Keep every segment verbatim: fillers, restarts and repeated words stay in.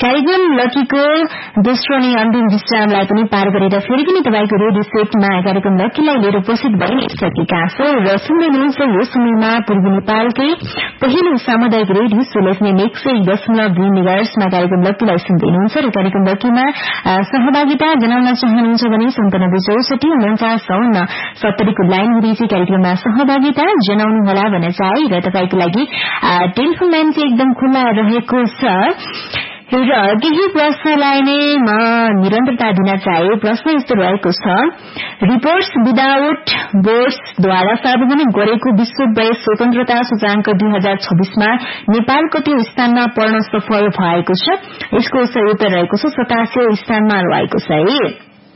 कार्यक्रम लकीको दोस्रो अनि अन्तिम विश्रामलाई पनि पार गरेर फेरि पनि तपाईको रेडियो सेटमा कार्यक्रम लकीलाई लिएर उपस्थित भइसकेका छौं र सुन्दै हुनुहुन्छ यो समयमा पूर्वी नेपालकै पहिलो सामुदायिक रेडियो सोलेफएम एक सय दशमलव दुई मेगाहर्ट्जमा कार्यक्रम लकीलाई सुन्दै हुनुहुन्छ र कार्यक्रम लकीमा सहभागिता जनाउन चाहनुहुन्छ भने सन्तानब्बे चौसठी उन्चास चौन्न सत्तरीको लाइन हुँदै कार्यक्रममा सहभागिता जनाउनुहोला भन्न चाहे र तपाईको लागि टेलिफोन लाइन चाहिँ एकदम खुल्ला रहेको छ र केही प्रश्नलाई नै म निरन्तरता दिन चाहे। प्रश्न यस्तो रहेको छ, रिपोर्ट्स विदाउट बोर्ड्सद्वारा सार्वजनिक गरेको विश्व प्रेस स्वतन्त्रता सूचांक दुई हजार छब्बीसमा नेपाल कति स्थानमा पर्न सफल भएको छ? यसको सही उत्तर रहेको छ सतासी स्थानमा रहेको छ है।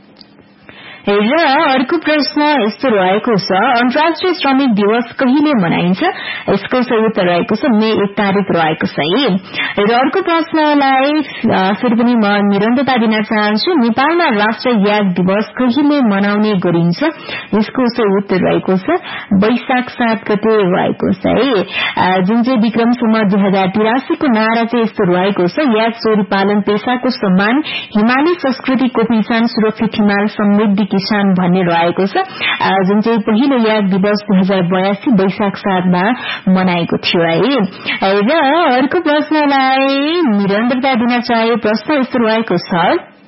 र अर्को प्रश्न यस्तो रहेको छ, अन्तर्राष्ट्रिय श्रमिक दिवस कहिले मनाइन्छ? यसको सही उत्तर रहेको छ मे एक तारिक रहेको छ है। र अर्को प्रश्नलाई फेरि पनि म निरन्तरता दिन चाहन्छु, नेपालमा राष्ट्रिय याक दिवस कहिले मनाउने गरिन्छ? यसको सही उत्तर रहेको छ वैशाख सात गते रहेको छ है। जुन चाहिँ विक्रम सम्वत दुई हजार तिरासीको नारा चाहिँ यस्तो रहेको छ, याक चोरी पालन पेशाको सम्मान, हिमाली संस्कृतिको पहिचान, सुरक्षित हिमाल, समृद्धि किसान भन्ने रहेको छ। जुन चाहिँ पहिलो याक दिवस दुई हजार बयासी वैशाख सातमा मनाएको थियो है। र अर्को प्रश्नलाई निरन्तरता दिन चाहे। प्रश्न यस्तो रहेको छ,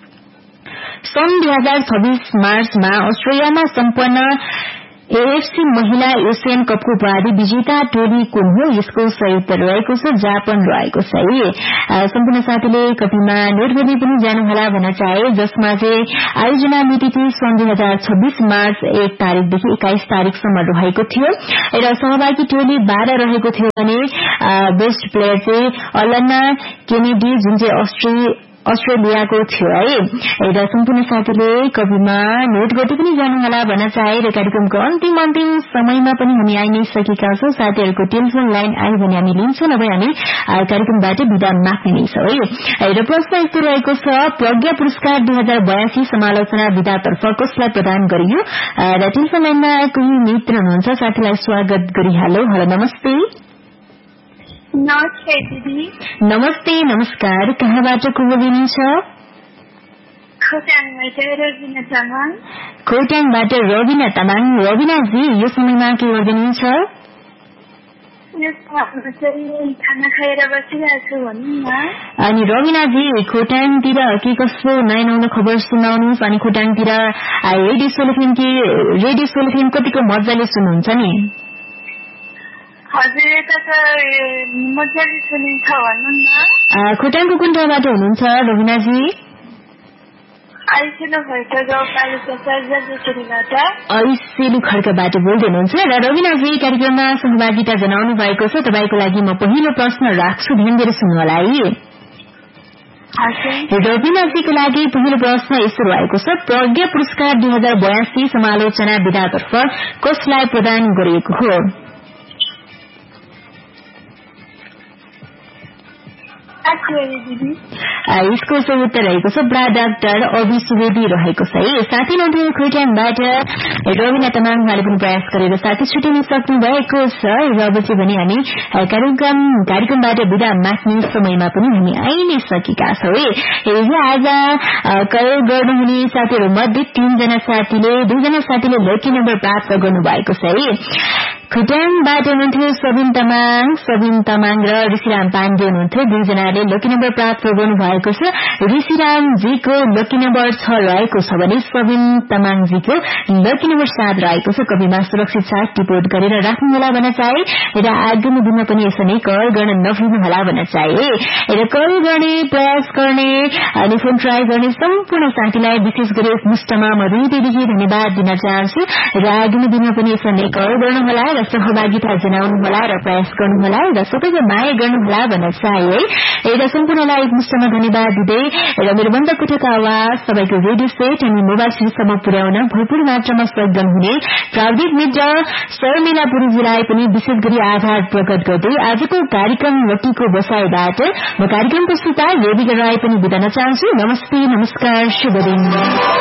सन् दुई हजार छब्बीस मार्चमा अस्ट्रेलियामा सम्पन्न एएफसी महिला एशियन कपको उपाधि विजेता टोली कुन हो? यसको सही उत्तर रहेको छ जापान रहेको छ है। सम्पूर्ण साथीले कपीमा नोट गर्दै पनि जानुहोला भन्न चाहे, जसमा चाहिँ आयोजना मिति चाहिँ सन् दुई हजार छब्बीस मार्च एक तारिकदेखि एक्काइस तारिकसम्म रहेको थियो र सहभागी टोली बाह्र रहेको थियो भने बेस्ट प्लेयर चाहिँ अलाना केनेडी जुन चाहिँ अस्ट्रेलिया अस्ट्रेलियाको थियो है। र सम्पूर्ण साथीले कपीमा नोट गर्दै पनि जानुहोला भन्न चाहे। र कार्यक्रमको अन्तिम अन्तिम समयमा पनि हामी आइ नै सकेका छौं। साथीहरूको टेलिफोन लाइन आयो भने हामी लिन्छौं, नभए हामी कार्यक्रमबाट विदा माग्ने नै छौं है। र प्रश्न यस्तो रहेको छ, प्रज्ञा पुरस्कार दुई हजार बयासी समालोचना विधातर्फ कसलाई प्रदान गरियो? र टेलिफोन लाइनमा कोही मित्र हुनुहुन्छ, साथीलाई स्वागत गरिहालौ। हेलो नमस्ते। नमस्ते दिदी। नमस्ते नमस्कार, कहाँबाट को बोल्नुहुन्छ? खोटाङबाट रबिना तामाङ। खोटाङबाट रबिना तामाङ। रबिनाजी यो समयमा के गर्नुहुन्छ? खाना खाएर बसिरहेको छु भनौँ न। अनि रबिनाजी खोटाङतिर के कस्तो नयाँ नौलो खबर सुनाउनुहोस्। अनि खोटाङतिर रेडियो सोलेफएम कि रेडियो सोलेफएम कतिको मजाले सुन्नुहुन्छ नि? हजुर यता त मजाले सुनिन्छ भनौँ न। खोटाङको कुन ठाउँबाट हुनुहुन्छ रबिनाजी? आइसेलु खड्का गाउँपालिका चारजाबाट। आइसेलु खड्काबाट बोल्दै हुनुहुन्छ। र रबिनाजी कार्यक्रममा सहभागिता जनाउनु भएको छ। तपाईँको लागि म पहिलो प्रश्न राख्छु, ध्यान दिएर सुन्नुहोला है। रबिनाजीको लागि पहिलो प्रश्न यस्तो रहेको छ, प्रज्ञा पुरस्कार दुई हजार बयासी समालोचना विधातर्फ कसलाई प्रदान गरिएको हो? यसको सही उत्तर रहेको छ ब्रा डाक्टर अभि सुवेदी रहेको छ है। साथी नौलो खोटाङबाट रबिना तामाङ उहाँले पनि प्रयास गरेर साथी छुटिन सक्नु भएको छ। र अब चाहिँ भने हामी कार्यक्रम कार्यक्रमबाट विदा माग्ने समयमा पनि हामी आइ नै सकेका छौं है। आज कल गर्नुहुने साथीहरू मध्ये तीनजना साथीले दुईजना साथीले लकी नम्बर प्राप्त गर्नुभएको छ है। खोटाङबाट हुनुहुन्थ्यो सबिन तामाङ सबिन तामाङ र ऋषिराम पाण्डे हुनुहुन्थ्यो। दुईजनाले लकी नम्बर प्राप्त गर्नु भएको छ। ऋषिरामजीको लकी नम्बर छ रहेको छ भने सबिन तामाङजीको लकी नम्बर सात रहेको छ। कपीमा सुरक्षित साथ टिपोट गरेर राख्नुहोला भन्न चाहे। र आगामी दिनमा पनि यसो नै कल गर्न नभुल्नुहोला भन्न चाहे। र कल गर्ने प्रयास गर्ने अनि फोन ट्राई गर्ने सम्पूर्ण साथीलाई विशेष गरी मुष्टमा म हृदयदेखि धन्यवाद दिन चाहन्छु। र आगामी दिनमा पनि यसो नै कल गर्नुहोला र सहभागिता जनाउनुहोला र प्रयास गर्नुहोला र सबैको माया गर्नुहोला भन्न चाहे है। र सम्पूर्णलाई मुष्टमा धन्यवाद दिँदै र मेरो बन्द कोठाको आवाज सबैको रेडियो सेट अनि मोबाइल सेटसम्म पुर्याउन भरपूर मात्रामा सहयोग गर्नुहुने प्राविधिक मित्र शर्मिला पुरुजीलाई पनि विशेष गरी आभार प्रकट गर्दै आजको कार्यक्रम लकीको बसाईबाट म कार्यक्रम प्रस्तुता रेबिका राई पनि बिताउन चाहन्छु। नमस्ते नमस्कार, शुभ दिन।